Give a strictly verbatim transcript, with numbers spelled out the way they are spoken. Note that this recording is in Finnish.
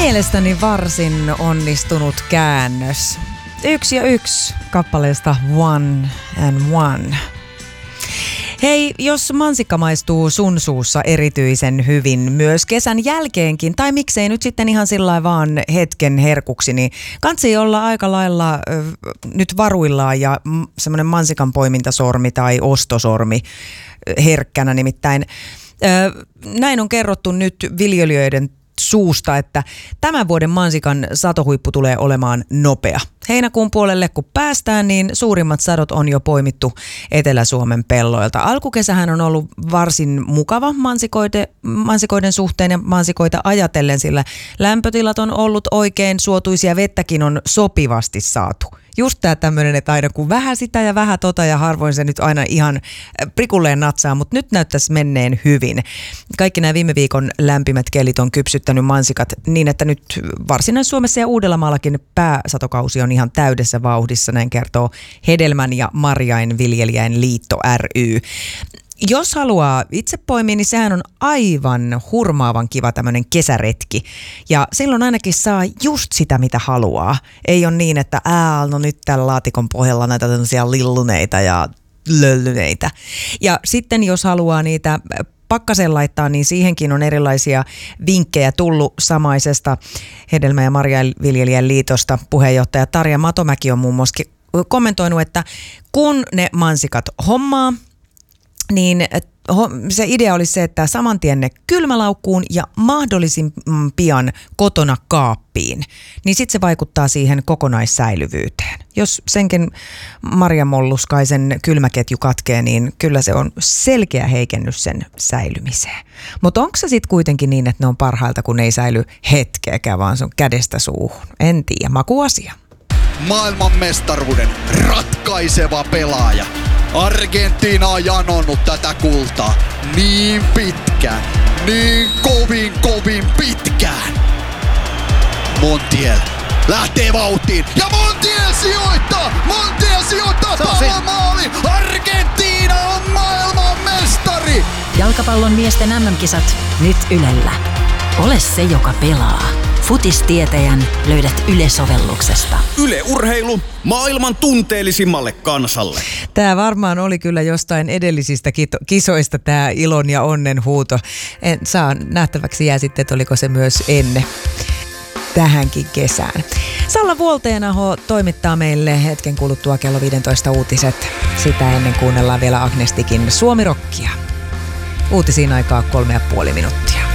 Mielestäni varsin onnistunut käännös. Yksi ja yksi kappaleesta One and One. Hei, jos mansikka maistuu sun suussa erityisen hyvin myös kesän jälkeenkin, tai miksei nyt sitten ihan sillä vaan hetken herkuksi, niin kansi olla aika lailla äh, nyt varuillaan ja mm, semmoinen mansikan poimintasormi tai ostosormi äh, herkkänä nimittäin. Äh, näin on kerrottu nyt viljelijöiden suusta, että tämän vuoden mansikan satohuippu tulee olemaan nopea. Heinäkuun puolelle kun päästään, niin suurimmat sadot on jo poimittu Etelä-Suomen pelloilta. Alkukesähän on ollut varsin mukava mansikoiden, mansikoiden suhteen ja mansikoita ajatellen, sillä lämpötilat on ollut oikein suotuisia, vettäkin on sopivasti saatu. Just tämä tämmöinen, että aina kun vähän sitä ja vähän tota ja harvoin se nyt aina ihan prikulleen natsaa, mutta nyt näyttäisi menneen hyvin. Kaikki nämä viime viikon lämpimät kelit on kypsyttänyt mansikat niin, että nyt Varsinais-Suomessa ja Uudellamaallakin pääsatokausi on ihan täydessä vauhdissa, näin kertoo Hedelmän ja Marjainviljelijäin liitto ry. Jos haluaa itse poimia, niin sehän on aivan hurmaavan kiva tämmöinen kesäretki. Ja silloin ainakin saa just sitä, mitä haluaa. Ei ole niin, että ää, no nyt täällä laatikon pohjalla näitä tämmöisiä lilluneita ja löllyneitä. Ja sitten jos haluaa niitä pakkaseen laittaa, niin siihenkin on erilaisia vinkkejä tullut samaisesta Hedelmä- ja Marjainviljelijän liitosta. Puheenjohtaja Tarja Matomäki on muun muassa kommentoinut, että kun ne mansikat hommaa, niin se idea olisi se, että saman tien ne kylmälaukkuun ja mahdollisimman pian kotona kaappiin. Niin sitten se vaikuttaa siihen kokonaissäilyvyyteen. Jos senkin marjamolluskaisen kylmäketju katkee, niin kyllä se on selkeä heikennys sen säilymiseen. Mutta onko se sitten kuitenkin niin, että ne on parhailta, kun ne ei säily hetkeäkään, vaan se on kädestä suuhun? En tiedä, makuasia. Maailmanmestaruuden ratkaiseva pelaaja. Argentiina on janonnut tätä kultaa niin pitkään, niin kovin kovin pitkään. Montiel lähtee vauhtiin ja Montiel sijoittaa! Montiel sijoittaa palomaali! Argentiina on maailmanmestari! Jalkapallon miesten äm äm-kisat nyt Ylellä. Ole se, joka pelaa. Futistietäjän löydät Yle-sovelluksesta. Yle Urheilu maailman tunteellisimmalle kansalle. Tämä varmaan oli kyllä jostain edellisistä kisoista tämä ilon ja onnen huuto. En saa nähtäväksi jää sitten, että oliko se myös ennen tähänkin kesään. Salla Vuolteenaho toimittaa meille hetken kuluttua kello viisitoista uutiset. Sitä ennen kuunnellaan vielä Agnestikin Suomi-rockia. Uutisiin aikaa kolme ja puoli minuuttia.